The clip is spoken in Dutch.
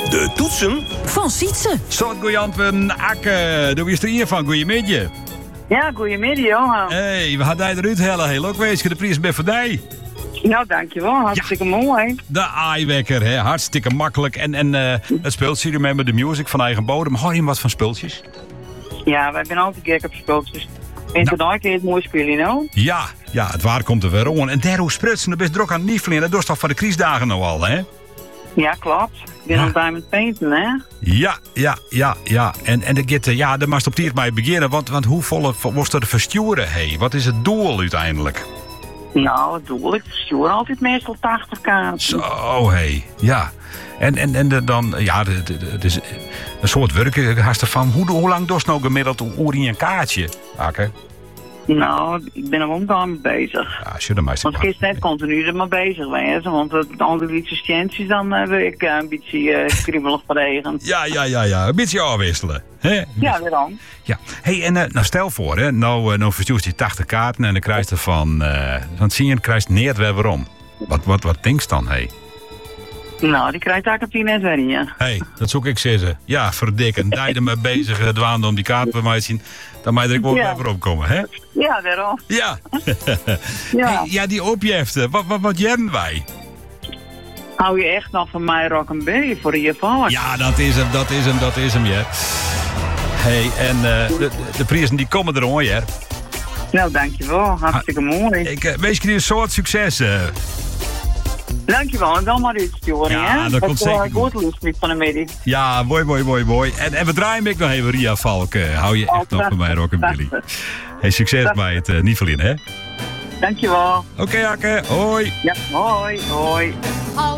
De toetsen van Sietse. Soort goeiemorgen, Akke. Doe je er hier van? Goeiemiddag. Ja, goeiemiddag, Johan. Hey, we gaan daar eruit hellen. Heel ook wezen. De prijs ben voor jou. Nou, dankjewel. Hartstikke mooi. De aaiwekker, hè. Hartstikke makkelijk. En het speelt zie je met de music van eigen bodem. Hoor je wat van spultjes? Ja, wij zijn altijd gek op spultjes. En vandaag kun je het mooi spelen, nou? Ja, het waar komt er weer om. En daar sprutsen, dat is druk aan het niefelen. Dat is toch van de criesdagen nou al, hè? Ja, klopt. Ik ben aan het diamond painten, hè? Ja. En de gitte, daar mag op die mij beginnen. Want hoe volle was er versturen, hé? Wat is het doel uiteindelijk? Nou, het doel, ik verstuur altijd meestal 80 kaarten. Zo, hé. Ja. En dan, het is een soort werk. Haast ervan. Hoe lang doet nou gemiddeld een kaartje, Akke? Nou, ik ben er ook al mee bezig. Ja, als je er maar want ik is net continu er maar bezig wezen. Want al die licenties dan heb ik een beetje kriebelig verregend. Ja. Een beetje afwisselen. Hè? Ja, daarom. Ja. Hey, en nou stel voor, hè. Nou verstuurt je 80 kaarten en dan krijg je van zien je krijgt neer weer waarom. Wat denk je dan, hé? Nou, die krijgt eigenlijk op 10 net weer, ja. Hé, dat zoek ik zeggen. Ja, verdikken. Daar je er mee bezig dwaande om die kaart bij mij te zien. Dan mag je er ook weer opkomen, hè? Ja, daarom. Ja. Hey, die opjeften. Wat jaren wij? Hou je echt nog van mij rock'n'bay voor je valk? Ja, dat is hem, ja. Hey, en de prijzen die komen er hoor, ja. Nou, dankjewel. Hartstikke mooi. Ik wens je een soort succes. Dankjewel, en dan maar iets sturen, hè? Ja, dat komt zeker goed lust van de middag. Ja, mooi. En we draaien ik nog even Ria Valk. Hou je echt nog van mij, Rockabilly. Hey, succes bij het Nievelin, hè? Dankjewel. Oké, Akke. Hoi. Ja, hoi.